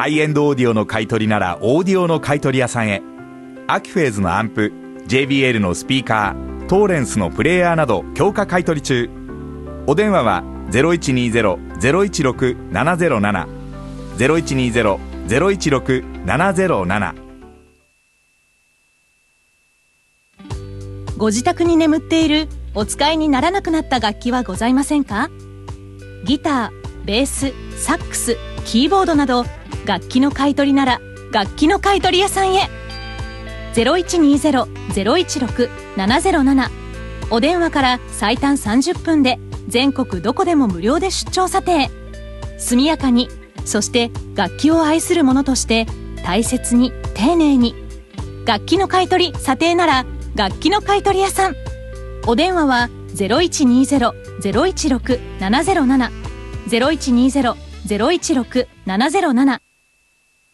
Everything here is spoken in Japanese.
ハイエンドオーディオの買い取りならオーディオの買い取り屋さんへ。アキフェーズのアンプ、 JBL のスピーカー、トーレンスのプレイヤーなど強化買い取り中。お電話は 0120-016-707 0120-016-707。 ご自宅に眠っているお使いにならなくなった楽器はございませんか？ギター、ベース、サックス、キーボードなど楽器の買い取りなら楽器の買い取り屋さんへ。 0120-016-707。 お電話から最短30分で全国どこでも無料で出張査定。速やかに、そして楽器を愛する者として大切に丁寧に。楽器の買い取り査定なら楽器の買い取り屋さん。お電話は 0120-016-707 0120-016-707